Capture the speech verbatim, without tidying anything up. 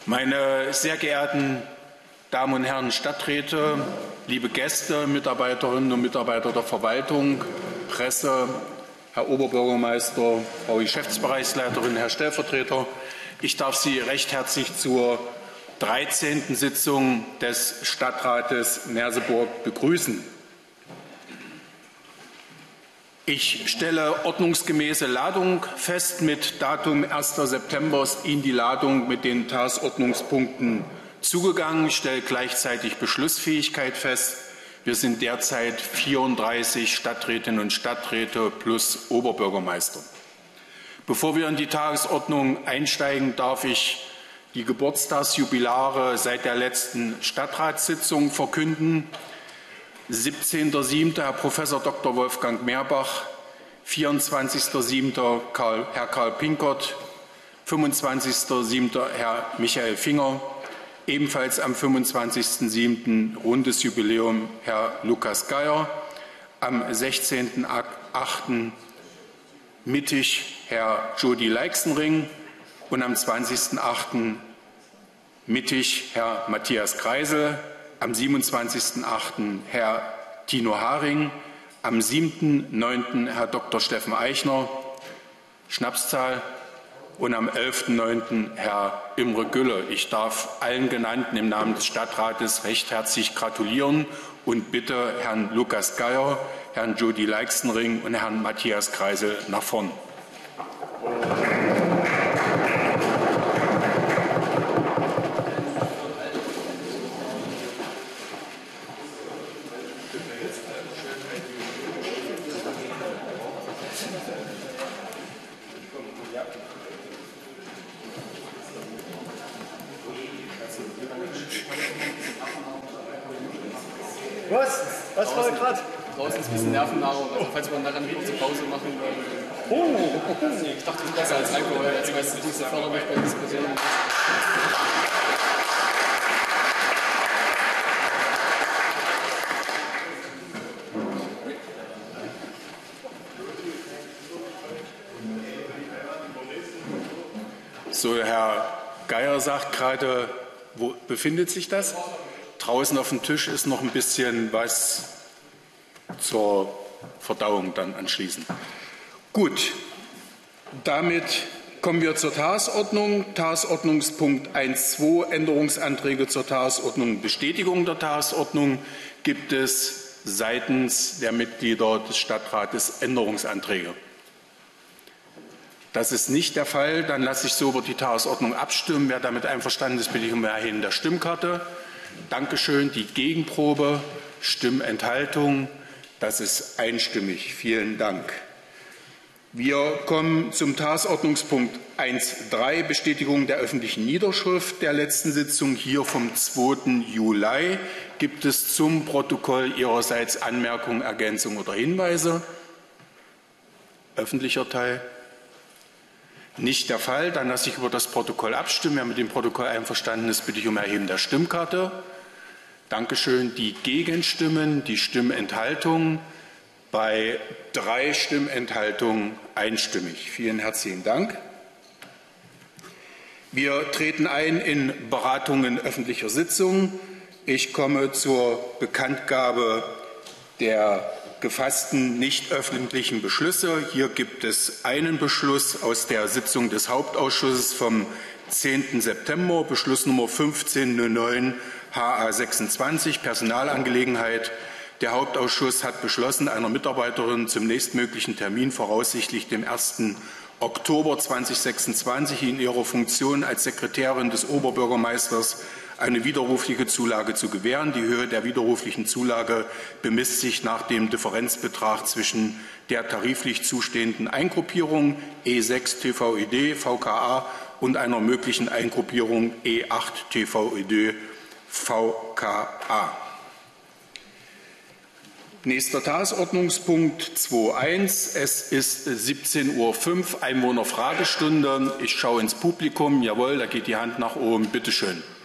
Meine sehr geehrten Damen und Herren Stadträte, liebe Gäste, Mitarbeiterinnen und Mitarbeiter der Verwaltung, Presse, Herr Oberbürgermeister, Frau Geschäftsbereichsleiterin, Herr Stellvertreter, ich darf Sie recht herzlich zur dreizehnten Sitzung des Stadtrates Merseburg begrüßen. Ich stelle ordnungsgemäße Ladung fest. Mit Datum erster September ist Ihnen die Ladung mit den Tagesordnungspunkten zugegangen. Ich stelle gleichzeitig Beschlussfähigkeit fest. Wir sind derzeit vierunddreißig Stadträtinnen und Stadträte plus Oberbürgermeister. Bevor wir in die Tagesordnung einsteigen, darf ich die Geburtstagsjubilare seit der letzten Stadtratssitzung verkünden. siebzehnter siebter Herr Professor Doktor Wolfgang Meerbach, vierundzwanzigster siebter Herr Karl Pinkert, fünfundzwanzigster siebter Herr Michael Finger, ebenfalls am fünfundzwanzigsten siebten rundes Jubiläum Herr Lukas Geier, am sechzehnten achten mittig Herr Jody Leixenring und am zwanzigsten achten mittig Herr Matthias Kreisel, am siebenundzwanzigsten achten Herr Tino Haring, am siebten neunten Herr Doktor Steffen Eichner, Schnapszahl, und am elften neunten Herr Imre Gülle. Ich darf allen Genannten im Namen des Stadtrates recht herzlich gratulieren und bitte Herrn Lukas Geier, Herrn Jody Leixenring und Herrn Matthias Kreisel nach vorn. Was? Was war gerade? Draußen ist ein bisschen Nervennahrung, also falls wir nachher eine kurze Pause machen wollen. Oh. Ich dachte, das ist besser als Alkohol, als weißt du, diese förderlich bei Diskussionen. So, Herr Geier sagt gerade, wo befindet sich das? Draußen auf dem Tisch ist noch ein bisschen was zur Verdauung dann anschließend. Gut, damit kommen wir zur Tagesordnung. Tagesordnungspunkt eins Punkt zwei, Änderungsanträge zur Tagesordnung, Bestätigung der Tagesordnung. Gibt es seitens der Mitglieder des Stadtrates Änderungsanträge? Das ist nicht der Fall. Dann lasse ich so über die Tagesordnung abstimmen. Wer damit einverstanden ist, bitte ich um Erheben der Stimmkarte. Dankeschön. Die Gegenprobe, Stimmenthaltung, das ist einstimmig. Vielen Dank. Wir kommen zum Tagesordnungspunkt eins Punkt drei, Bestätigung der öffentlichen Niederschrift der letzten Sitzung hier vom zweiten Juli. Gibt es zum Protokoll Ihrerseits Anmerkungen, Ergänzungen oder Hinweise? Öffentlicher Teil? Nicht der Fall. Dann lasse ich über das Protokoll abstimmen. Wer mit dem Protokoll einverstanden ist, bitte ich um Erheben der Stimmkarte. Dankeschön. Die Gegenstimmen, die Stimmenthaltung, bei drei Stimmenthaltungen einstimmig. Vielen herzlichen Dank. Wir treten ein in Beratungen öffentlicher Sitzungen. Ich komme zur Bekanntgabe der gefassten nicht öffentlichen Beschlüsse. Hier gibt es einen Beschluss aus der Sitzung des Hauptausschusses vom zehnten September, Beschluss Nummer fünfzehn null neun H A sechsundzwanzig, Personalangelegenheit. Der Hauptausschuss hat beschlossen, einer Mitarbeiterin zum nächstmöglichen Termin, voraussichtlich dem ersten Oktober zweitausendsechsundzwanzig, in ihrer Funktion als Sekretärin des Oberbürgermeisters eine widerrufliche Zulage zu gewähren. Die Höhe der widerruflichen Zulage bemisst sich nach dem Differenzbetrag zwischen der tariflich zustehenden Eingruppierung E sechs T V E D V K A und einer möglichen Eingruppierung E acht T V E D V K A. Nächster Tagesordnungspunkt zwei Punkt eins. Es ist siebzehn Uhr fünf, Einwohnerfragestunde. Ich schaue ins Publikum. Jawohl, da geht die Hand nach oben. Bitte schön.